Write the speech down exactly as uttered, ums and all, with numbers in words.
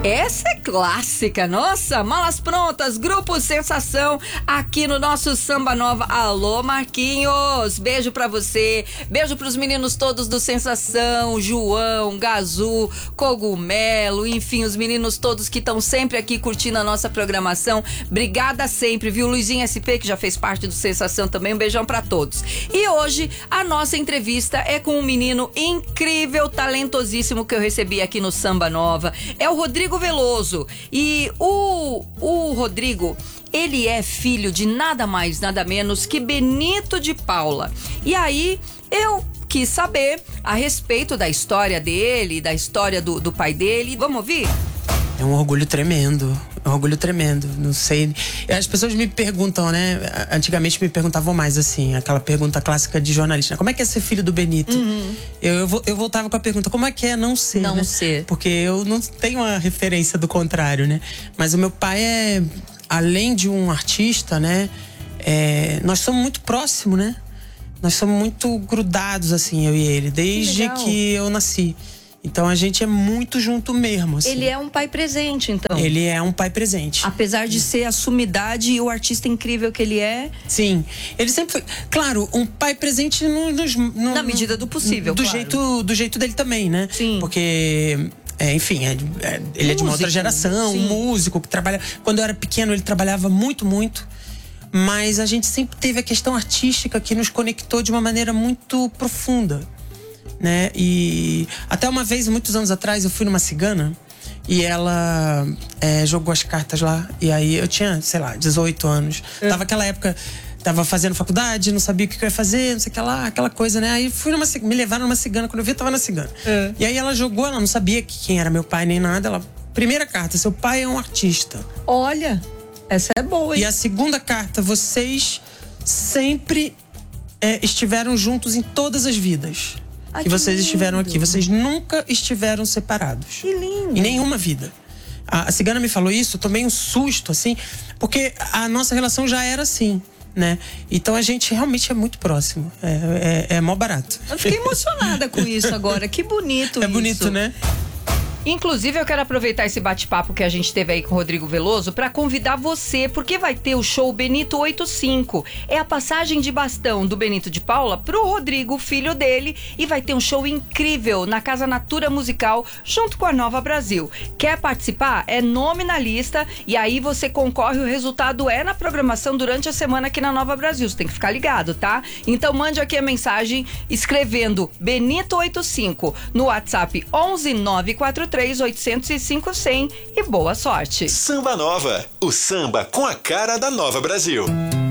Essa é clássica, nossa, malas prontas, Grupo Sensação, aqui no nosso Samba Nova. Alô, Marquinhos, beijo pra você, beijo pros meninos todos do Sensação, João, Gazu, Cogumelo, enfim, os meninos todos que estão sempre aqui curtindo a nossa programação. Obrigada sempre, viu? Luizinho S P, que já fez parte do Sensação também, um beijão pra todos. E hoje, a nossa entrevista é com um menino incrível, talentosíssimo que eu recebi aqui no Samba Nova, é o Rodrigo Veloso. E o, o Rodrigo, ele é filho de nada mais, nada menos que Benito de Paula. E aí, eu quis saber a respeito da história dele, da história do, do pai dele. Vamos ouvir? É um orgulho tremendo, é um orgulho tremendo, não sei. As pessoas me perguntam, né? Antigamente me perguntavam mais assim, aquela pergunta clássica de jornalista: como é que é ser filho do Benito? Uhum. Eu, eu, eu voltava com a pergunta: como é que é não ser? Não né? ser. Porque eu não tenho uma referência do contrário, né? Mas o meu pai é, além de um artista, né? É, nós somos muito próximos, né? Nós somos muito grudados, assim, eu e ele, desde que, que eu nasci. Então a gente é muito junto mesmo, assim. Ele é um pai presente, então. Ele é um pai presente. Apesar de ser a sumidade e o artista incrível que ele é. Sim. Ele sempre foi, claro, um pai presente no, no, no, na medida do possível, do claro. jeito do jeito dele também, né? Sim. Porque é, enfim, é, é, ele músico, é de uma outra geração, sim. Um músico que trabalha. Quando eu era pequeno, ele trabalhava muito, muito. Mas a gente sempre teve a questão artística que nos conectou de uma maneira muito profunda, né? E até uma vez, muitos anos atrás, eu fui numa cigana e ela é, jogou as cartas lá. E aí eu tinha, sei lá, dezoito anos. É. Tava aquela época, tava fazendo faculdade, não sabia o que eu ia fazer, não sei o que lá, aquela coisa, né? Aí fui numa, me levaram numa cigana, quando eu vi, eu tava na cigana. É. E aí ela jogou, ela não sabia quem era meu pai nem nada. Ela, primeira carta: seu pai é um artista. Olha, essa é boa, hein? E a segunda carta: vocês sempre é, estiveram juntos em todas as vidas. Ai, que, que vocês lindo. Estiveram aqui. Vocês nunca estiveram separados. Que lindo. Em nenhuma vida. A, a cigana me falou isso, eu tomei um susto, assim, porque a nossa relação já era assim, né? Então a gente realmente é muito próximo. É, é, é mó barato. Eu fiquei emocionada com isso agora. Que bonito é isso. É bonito, né? Inclusive, eu quero aproveitar esse bate-papo que a gente teve aí com o Rodrigo Veloso para convidar você, porque vai ter o show Benito oitenta e cinco. É a passagem de bastão do Benito de Paula pro Rodrigo, filho dele, e vai ter um show incrível na Casa Natura Musical, junto com a Nova Brasil. Quer participar? É nome na lista, e aí você concorre, o resultado é na programação durante a semana aqui na Nova Brasil. Você tem que ficar ligado, tá? Então mande aqui a mensagem escrevendo Benito oitenta e cinco no WhatsApp onze nove quatro três oito zero cinco zero zero e boa sorte. Samba Nova, o samba com a cara da Nova Brasil.